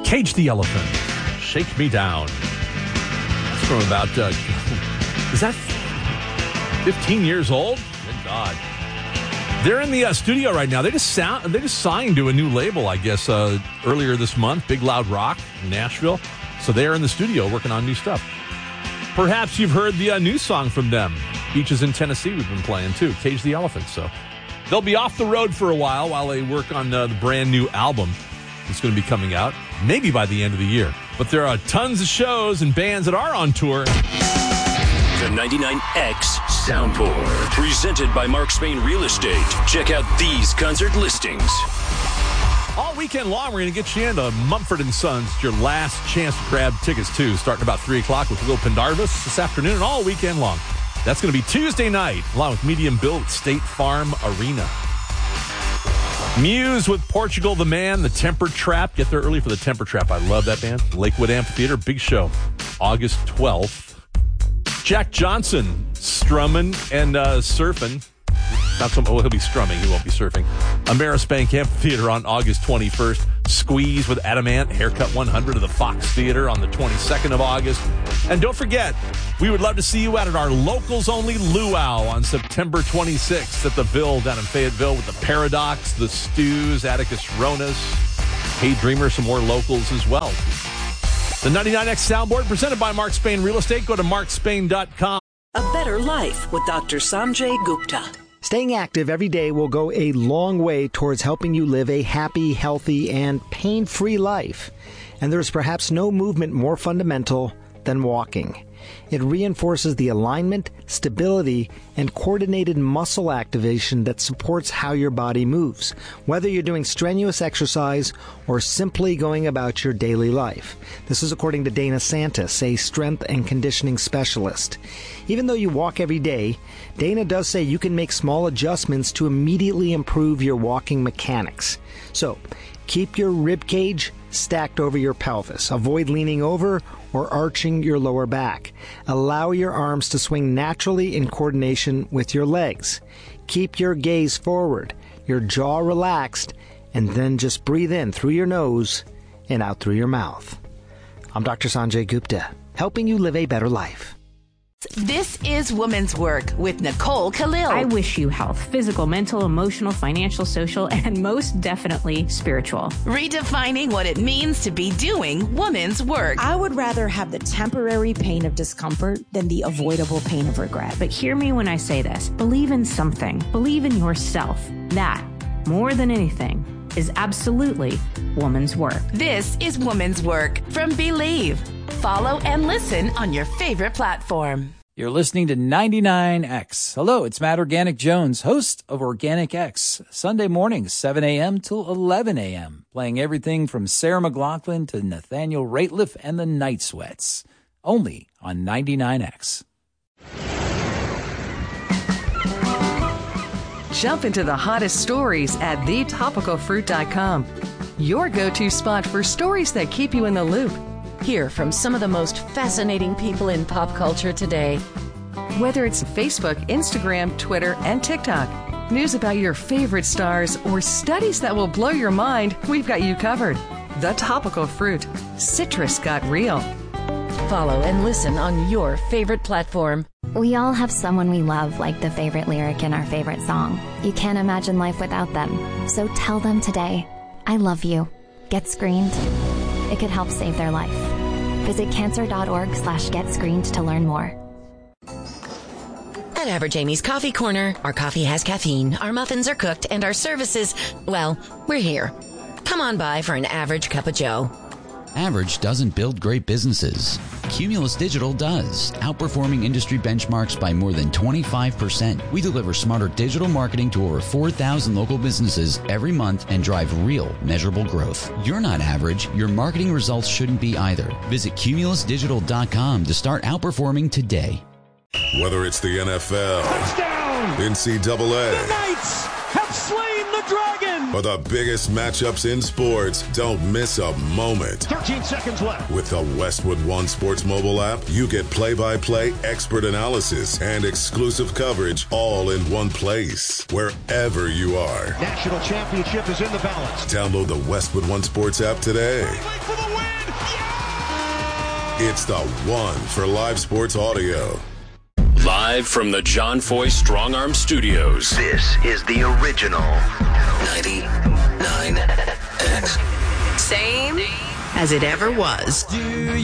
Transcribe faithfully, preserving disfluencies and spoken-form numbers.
Cage the Elephant, Shake Me Down. That's from about, uh, is that fifteen years old? Good God. They're in the uh, studio right now. They just sound, they just signed to a new label, I guess, uh, earlier this month, Big Loud Rock in Nashville. So they're in the studio working on new stuff. Perhaps you've heard the uh, new song from them, Beaches in Tennessee, we've been playing too, Cage the Elephant. So they'll be off the road for a while while they work on uh, the brand new album that's going to be coming out, maybe by the end of the year. But there are tons of shows and bands that are on tour. The ninety-nine X Soundboard, presented by Mark Spain Real Estate. Check out these concert listings. All weekend long, we're going to get you into Mumford and Sons. It's your last chance to grab tickets, too, starting about three o'clock with Will Pendarvis this afternoon and all weekend long. That's going to be Tuesday night, along with Medium Bill at State Farm Arena. Muse with Portugal the Man, the Temper Trap. Get there early for the Temper Trap. I love that band. Lakewood Amphitheater, big show, August twelfth. Jack Johnson strumming and uh, surfing. Not some. Oh, he'll be strumming. He won't be surfing. Amerispank Amphitheater on August twenty-first. Squeeze with Adamant. Haircut one hundred of the Fox Theater on the twenty-second of August. And don't forget, we would love to see you out at our locals-only Luau on September twenty-sixth at the Ville down in Fayetteville with the Paradox, the Stews, Atticus Ronas, Hey Dreamer, some more locals as well. The ninety-nine X Soundboard presented by Mark Spain Real Estate. Go to mark spain dot com. A better life with Doctor Sanjay Gupta. Staying active every day will go a long way towards helping you live a happy, healthy, and pain-free life. And there is perhaps no movement more fundamental than walking. It reinforces the alignment, stability, and coordinated muscle activation that supports how your body moves, whether you're doing strenuous exercise or simply going about your daily life. This is according to Dana Santis, a strength and conditioning specialist. Even though you walk every day, Dana does say you can make small adjustments to immediately improve your walking mechanics. So, keep your rib cage stacked over your pelvis. Avoid leaning over or arching your lower back. Allow your arms to swing naturally in coordination with your legs. Keep your gaze forward, your jaw relaxed, and then just breathe in through your nose and out through your mouth. I'm Doctor Sanjay Gupta, helping you live a better life. This is Woman's Work with Nicole Khalil. I wish you health, physical, mental, emotional, financial, social, and most definitely spiritual. Redefining what it means to be doing woman's work. I would rather have the temporary pain of discomfort than the avoidable pain of regret. But hear me when I say this. Believe in something. Believe in yourself. That, more than anything, is absolutely woman's work. This is Woman's Work from Believe. Follow and listen on your favorite platform. You're listening to ninety-nine X. Hello, it's Matt Organic Jones, host of Organic X. Sunday mornings, seven a.m. till eleven a.m., playing everything from Sarah McLachlan to Nathaniel Rateliff and the Night Sweats. Only on ninety-nine X. Jump into the hottest stories at the topical fruit dot com. Your go-to spot for stories that keep you in the loop. Hear from some of the most fascinating people in pop culture today. Whether it's Facebook, Instagram, Twitter, and TikTok, news about your favorite stars, or studies that will blow your mind, we've got you covered. The Topical Fruit. Citrus got real. Follow and listen on your favorite platform. We all have someone we love, like the favorite lyric in our favorite song. You can't imagine life without them. So tell them today, I love you. Get screened. It could help save their life. Visit cancer.org slash get screened to learn more. At Average Amy's Coffee Corner, our coffee has caffeine, our muffins are cooked, and our services, well, we're here. Come on by for an average cup of joe. Average doesn't build great businesses. Cumulus Digital does, outperforming industry benchmarks by more than twenty-five percent. We deliver smarter digital marketing to over four thousand local businesses every month and drive real, measurable growth. You're not average. Your marketing results shouldn't be either. Visit cumulus digital dot com to start outperforming today. Whether it's the N F L, touchdown, N C double A, the Knights have slain the dragon, or the biggest matchups in sports, don't miss a moment. thirteen seconds left. With the Westwood One Sports mobile app, you get play-by-play expert analysis and exclusive coverage all in one place, wherever you are. National championship is in the balance. Download the Westwood One Sports app today. It's the one for live sports audio. Live from the John Foy Strong Arm Studios. This is the original ninety-nine X. Same as it ever was. Do